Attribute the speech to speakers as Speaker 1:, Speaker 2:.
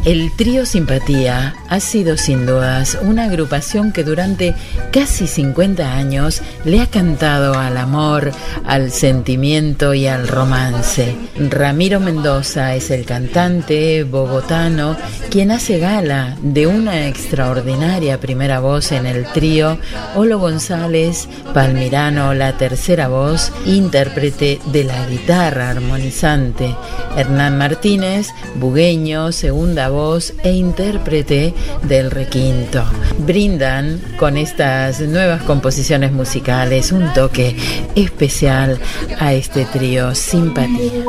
Speaker 1: El trío Simpatía ha sido sin dudas una agrupación que durante casi 50 años le ha cantado al amor, al sentimiento y al romance. Ramiro Mendoza es el cantante bogotano quien hace gala de una extraordinaria primera voz en el trío. Olo González Palmirano, la tercera voz, intérprete de la guitarra armonizante. Hernán Martínez, bugueño, segunda voz e intérprete del requinto. Brindan con estas nuevas composiciones musicales un toque especial a este trío Simpatía.